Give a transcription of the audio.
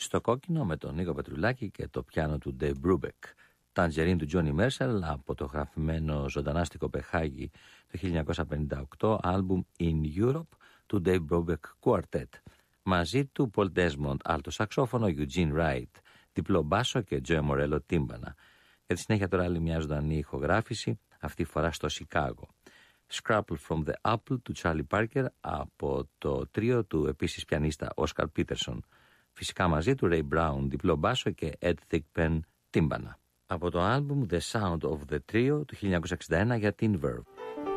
στο κόκκινο με τον Νίκο Πετρουλάκη και το πιάνο του Dave Brubeck. Tangerine του Johnny Mercer από το γραφημένο ζωντανά στην Κοπεχάγη το 1958 άλμπουμ In Europe του Dave Brubeck Quartet. Μαζί του Paul Desmond άλτο σαξόφωνο, Eugene Wright διπλό μπάσο και Joe Morello τύμπανα. Για τη συνέχεια τώρα άλλη μια ζωντανή ηχογράφηση, αυτή φορά στο Σικάγο. Scrapple from the Apple του Charlie Parker από το τρίο του επίσης πιανίστα Oscar Peterson. Φυσικά μαζί του Ray Brown διπλό μπάσο και Ed Thigpen τύμπανα. Από το άλμπουμ The Sound of the Trio του 1961 για την Verve.